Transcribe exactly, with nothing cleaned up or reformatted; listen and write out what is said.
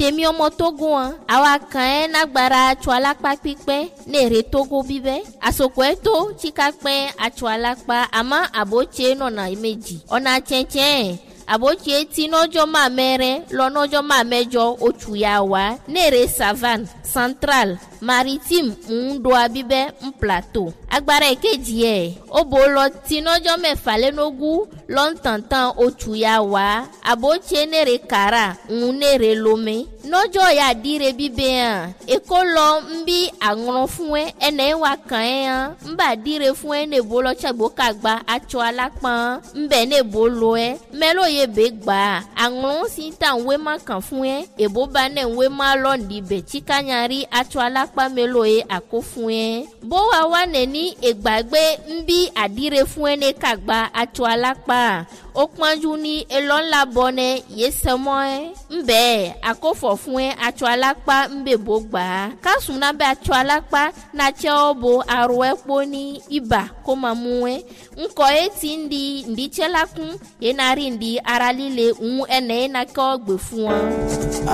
chemi omo Togo an awa kan na gbara atwalakpa pipe ne re Togo bibe asokweto chikakpe atwalakpa ama aboche no na imeji ona chenchen aboche ti nojo ma mere lo nojo ma mejo otuyawa nere savane central maritime ndo abibe un plateau agbara ekeji e obolo ti nojo mefa le nogu lontantan otuyawa aboche nere kara nere lome nojo ya dire bibe an ekolo mbi anron fun e ene wa kan e an mba dire fun e ne bolo chagbo kagba acho alapan mbe ne bolo e melo ye be gba anron si tan we ma kan fun e ebo ba ne we ma lo ndi be chikanyari acho alapa melo e akofun e bo wa wa ne ni egbagbe mbi adire fun e ne kagba acho alapa o panju ni elon la bone yesemo e mbe akofo fun e acho alapa mbe bo gba kasun na be acho alapa na che obo aro epo ni iba ko mamu e nko eti ndi ndi chelakun ye na ri ndi aralile un ene na ko gbe fun